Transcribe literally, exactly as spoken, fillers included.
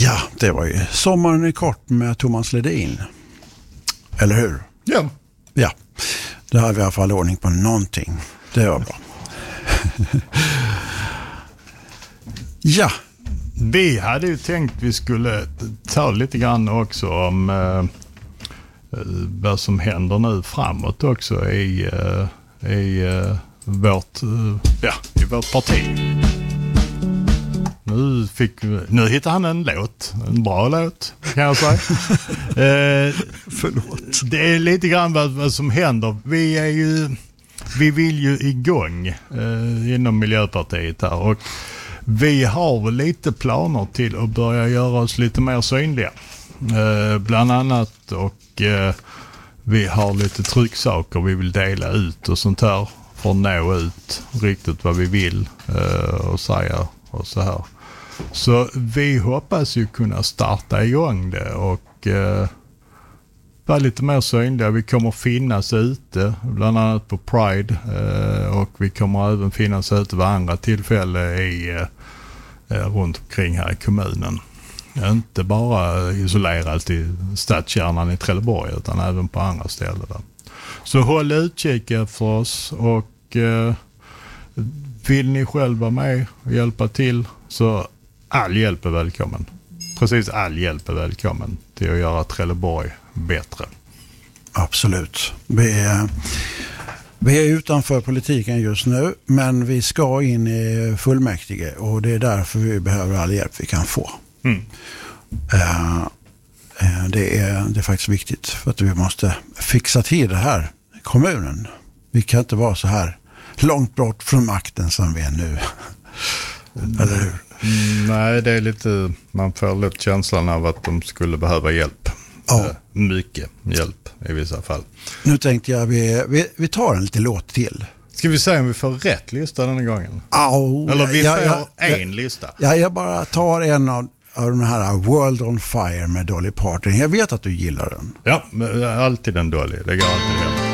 Ja, det var ju Sommaren är kort med Thomas Ledin. Eller hur? Ja. Ja, det hade vi i alla fall ordning på någonting. Det var bra. Ja. Vi hade ju tänkt vi skulle ta lite grann också om eh, vad som händer nu framåt också i, eh, i, eh, vårt, eh, ja, i vårt parti. Nu, fick, nu hittar han en låt, en bra låt kan jag säga. eh, Förlåt. Det är lite grann vad, vad som händer. Vi är ju, vi vill ju igång eh, inom Miljöpartiet här och vi har väl lite planer till att börja göra oss lite mer synliga. Eh, bland annat och eh, vi har lite trycksaker vi vill dela ut och sånt här för att nå ut riktigt vad vi vill eh, och säga och så här. Så vi hoppas ju kunna starta igång det och eh, vara lite mer synliga. Vi kommer finnas ute, bland annat på Pride eh, och vi kommer även finnas ute vid andra tillfällen i, eh, runt omkring här i kommunen. Inte bara isolerat i stadskärnan i Trelleborg utan även på andra ställen där. Så håll utkik efter oss och eh, vill ni själva med och hjälpa till så all hjälp är välkommen. Precis all hjälp är välkommen till att göra Trelleborg bättre. Absolut. Vi är, vi är utanför politiken just nu men vi ska in i fullmäktige och det är därför vi behöver all hjälp vi kan få. Mm. Uh, uh, det, är, det är faktiskt viktigt för att vi måste fixa till det här i kommunen. Vi kan inte vara så här långt bort från makten som vi är nu. Eller hur? Mm, nej, det är lite, man får lätt känslan av att de skulle behöva hjälp. Ja. Uh, mycket hjälp i vissa fall. Nu tänkte jag vi, vi, vi tar en lite låt till. Ska vi se om vi får rätt lista den här gången? Oh, Eller vi jag, får jag, en jag, lista. Ja, jag bara tar en av, av de här World on Fire med Dolly Parton. Jag vet att du gillar den. Ja, men alltid en dålig. Det går alltid rätt.